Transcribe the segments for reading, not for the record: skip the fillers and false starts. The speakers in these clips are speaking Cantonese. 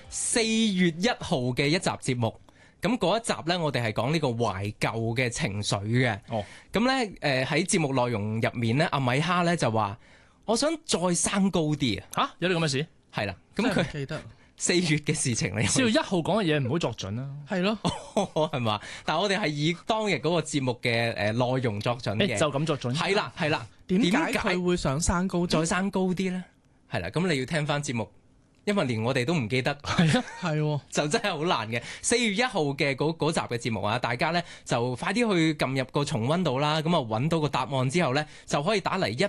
4月1號嘅一集節目。咁嗰一集呢，我哋係講呢個懷舊嘅情緒嘅。 哦， 咁呢，喺節目內容入面呢，阿米哈呢就話：我想再生高啲啊！ 嚇，有啲咁嘅事？ 係啦，咁佢記得 4月嘅事情嚟。 4月1號講嘅嘢唔好作準啦。 係咯， 係嘛？但係我哋係以當日嗰個節目嘅內容作準嘅。 就咁作準。 係啦，係啦。 點解佢會想生高啲？ 再生高啲呢？係啦，咁你要聽翻節目。因為連我哋都唔記得， 係啊， 係就真係好難嘅。4月1號嘅嗰集嘅節目啊，大家呢就快啲去撳入個重溫度啦。咁啊揾到個答案之後呢，就可以打嚟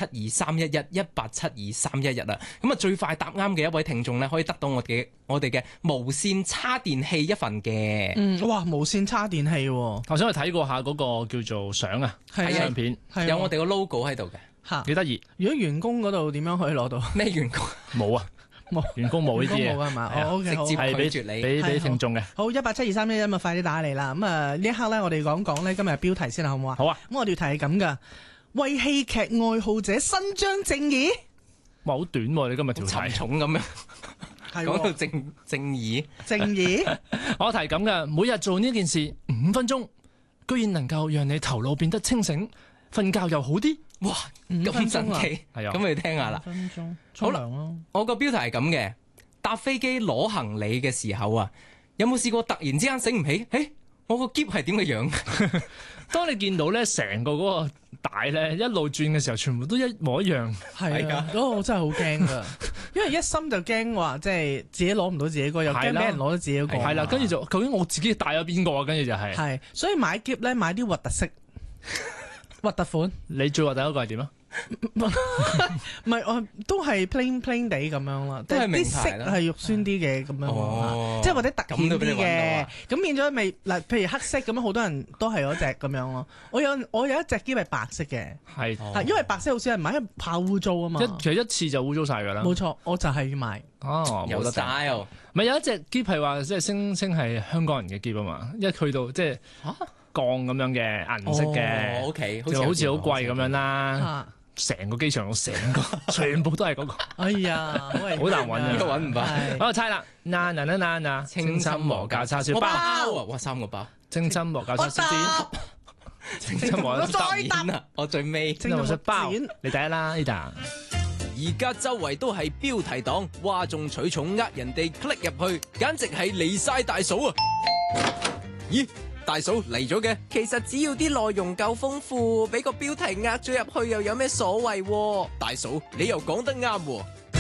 1872311啦。咁啊最快答啱嘅一位聽眾呢，可以得到我哋嘅無線叉電器一份嘅。 哇，無線叉電器喎。 頭先我睇過下嗰個叫做相啊，相片有我哋個 logo 喺度嘅， 幾得意。 如果員工嗰度點樣可以攞到？ 咩員工？ 冇啊。員工冇呢啲嘢， 係嘛？OK， 直接拒絕你， 俾聽眾嘅。 好，1872311咁啊，快啲打嚟啦！咁啊，呢一刻咧，我哋講講咧今日標題先啦，好唔好啊？ 好啊。 咁我哋題係咁噶，為戲劇愛好者伸張正義。 哇，好短喎！你今日條題沉重咁樣，講到正義。 正義。 我題咁噶，每日做呢件事5分鐘，居然能夠讓你頭腦變得清醒，瞓覺又好啲。 哇，咁神奇， 係啊， 咁你聽下啦。 5分鐘，沖涼咯。 我個標題係咁嘅，搭飛機攞行李嘅時候啊，有冇試過突然之間醒唔起？我個篋係點嘅樣？ 當你見到咧成個嗰個帶咧一路轉嘅時候，全部都一模一樣。 係啊，嗰個我真係好驚噶，因為一心就驚話即係自己攞唔到自己個，又驚俾人攞到自己個。 係啦，跟住就究竟我自己帶咗邊個啊？跟住就係。 係，所以買篋咧買啲核突色。核突款， 你最核突嗰個係點啊？ 唔係，我都係 plain 地咁樣啦， 都係名啲色牌啦， 係肉酸啲嘅咁樣，即係或者突顯啲嘅，咁變咗咪嗱，譬如黑色咁樣，好多人都係嗰隻咁樣咯。我有一隻篋係白色嘅， 係， 因為白色好少人買，因為怕污糟啊嘛。 其實一次就污糟晒㗎啦。 冇錯，我就係要買。 哦， 有 style。 咪有一隻篋係話即係聲稱係香港人嘅篋啊嘛，一去到即係鋼咁樣嘅銀色嘅 ，OK， 就好似好貴咁樣啦。成個機場全部都係嗰個。 哎呀，好難揾啊， 揾唔到。 我猜啦，嗱，清心禾架叉燒包啊！哇，3個包， 清心禾架叉燒包，清心禾架再答啊！我最尾清心禾架包，你第一啦呢度。 而家周圍都係標題黨，嘩眾取寵呃人哋 click 入去，簡直係離晒大嫂啊！咦？大嫂嚟咗嘅，其實只要啲內容夠豐富，俾個標題呃咗入去又有咩所謂？大嫂，你又講得啱喎。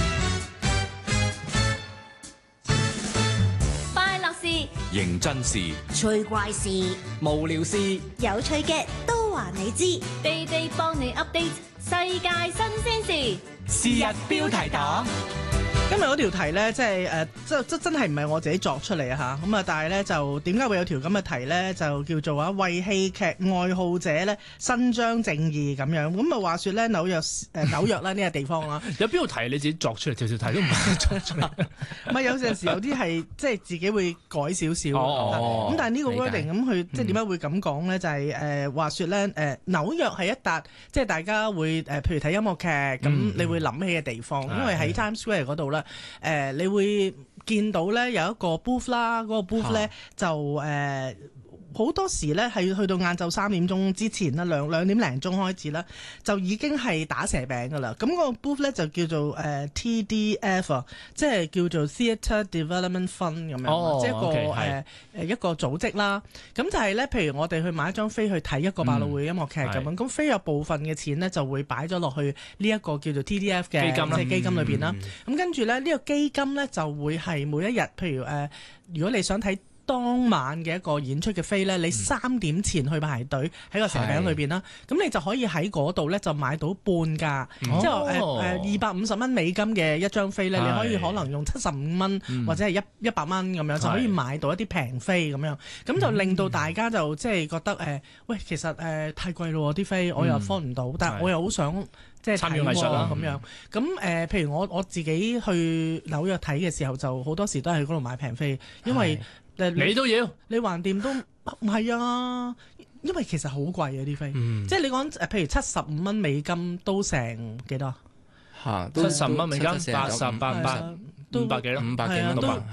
快樂事、 認真事、 趣怪事、 無聊事、 有趣嘅都話你知，地地幫你 update 世界新鮮事。 是日標題黨。 今日嗰條題咧，即係真係唔係我自己作出嚟啊嚇，咁啊，但係咧就點解會有條咁嘅題咧？就叫做為戲劇愛好者咧伸張正義咁樣。咁啊話説咧紐約啦呢個地方啦， 有邊個題你自己作出嚟？條題都唔係作出嚟。 唔係有陣時有啲係即係自己會改少少。咁但係呢個 wording 咁佢即係點解會咁講咧？就係話説咧紐約係一笪即係大家會譬如睇音樂劇咁，你會諗起嘅地方，因為喺 Times Square 嗰度咧。你會見到咧有一個 booth 啦，嗰個 booth 咧就好多時咧係去到晏晝3點鐘之前啦，兩點零鐘開始啦，就已經係打蛇餅噶啦。咁個 booth 咧就叫做TDF 啊，即係叫做 Theatre Development Fund 咁樣，即係一個組織啦。咁就係咧，譬如我哋去買一張飛去睇一個百老匯音樂劇咁樣，咁飛有部分嘅錢咧就會擺咗落去呢一個叫做 TDF 嘅基金裏邊啦。咁跟住咧呢個基金咧就會係每一日，譬如如果你想睇當晚嘅一個演出嘅飛咧，你3點前去排隊喺個蛇餅裏邊啦，咁你就可以喺嗰度咧就買到半價，即係250蚊美金嘅一張飛咧，你可以可能用75蚊或者係100蚊咁樣就可以買到一啲平飛咁樣，咁就令到大家就即係覺得喂，其實太貴咯啲飛，我又 afford 唔到，但係我又好想即係參與藝術啦咁樣。咁譬如我自己去紐約睇嘅時候，就好多時都係喺嗰度買平飛，因為你都要， 你橫掂都唔係啊，因為其實好貴啊啲飛，即係你講譬如75蚊美金都成幾多？ 嚇， 70蚊美金，88都500幾咯， 500幾蚊